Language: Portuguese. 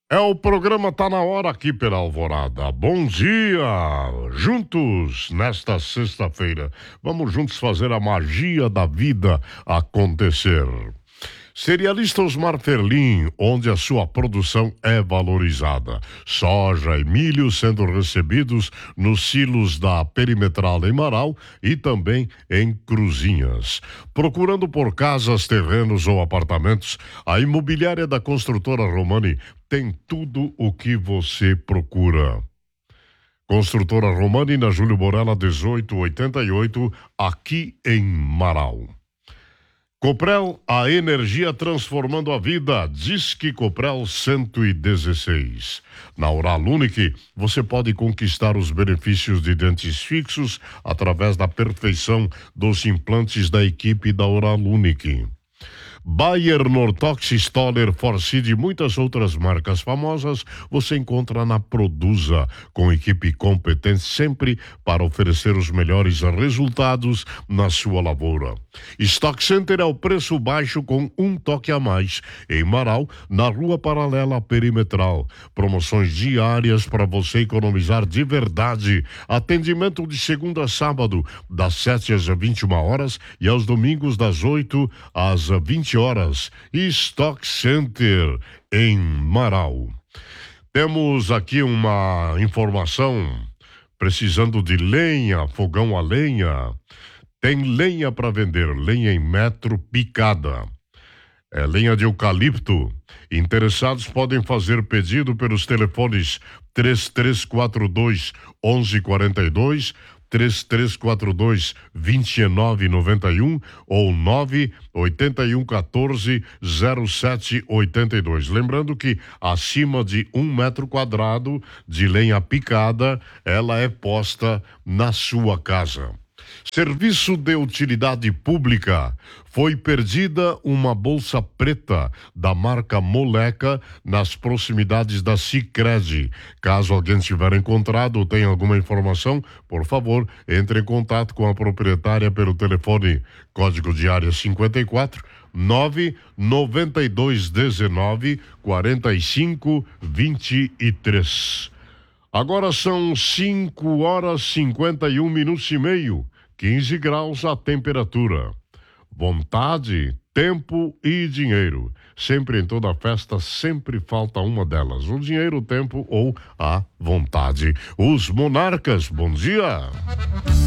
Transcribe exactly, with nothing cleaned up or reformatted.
É o programa Tá na Hora aqui pela Alvorada. Bom dia! Juntos nesta sexta-feira. Vamos juntos fazer a magia da vida acontecer. Cerealista Osmar Ferlin, onde a sua produção é valorizada. Soja e milho sendo recebidos nos silos da Perimetral em Marau e também em Cruzinhas. Procurando por casas, terrenos ou apartamentos, a imobiliária da construtora Romani tem tudo o que você procura. Construtora Romani na Júlio Borella dezoito oitenta e oito, aqui em Marau. Coprel, a energia transformando a vida. Disque Coprel cento e dezesseis. Na Oral Unique, você pode conquistar os benefícios de dentes fixos através da perfeição dos implantes da equipe da Oral Unique. Bayer, Nortox, Stoller, Forcid e muitas outras marcas famosas você encontra na Produza, com equipe competente sempre para oferecer os melhores resultados na sua lavoura. Stock Center é o preço baixo com um toque a mais. Em Marau, na Rua Paralela à Perimetral. Promoções diárias para você economizar de verdade. Atendimento de segunda a sábado, das sete às vinte e uma horas e aos domingos das oito às vinte horas. Stock Center em Marau. Temos aqui uma informação, precisando de lenha, fogão a lenha. Tem lenha para vender, lenha em metro picada. É lenha de eucalipto. Interessados podem fazer pedido pelos telefones três três quatro dois, onze quarenta e dois, três três quatro dois, dois nove nove um ou nove oito um um quatro zero sete oito dois. Lembrando que acima de um metro quadrado de lenha picada, ela é posta na sua casa. Serviço de utilidade pública. Foi perdida uma bolsa preta da marca Moleca nas proximidades da Sicredi. Caso alguém tiver encontrado ou tenha alguma informação, por favor, entre em contato com a proprietária pelo telefone código de área cinquenta e quatro, nove nove dois um nove, quatro cinco dois três. Agora são cinco horas e cinquenta e um minutos e meio. quinze graus a temperatura. Vontade, tempo e dinheiro. Sempre em toda festa, sempre falta uma delas. O dinheiro, o tempo ou a vontade. Os Monarcas, bom dia!